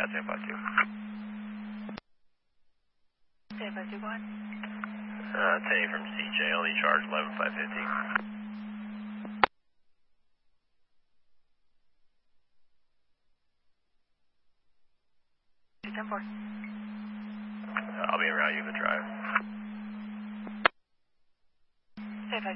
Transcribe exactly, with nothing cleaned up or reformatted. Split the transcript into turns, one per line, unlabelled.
Yeah, San five two.
San five two, go ahead.
Uh, Teddy from C J, only charge eleven five fifty.
ten four.
Uh, I'll be around you in the drive.